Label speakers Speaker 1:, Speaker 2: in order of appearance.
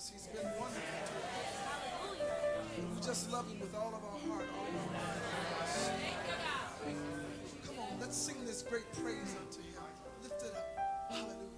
Speaker 1: us. He's been wonderful to us. We just love him with all of our heart, all of our mind. Come on, let's sing this great praise unto him.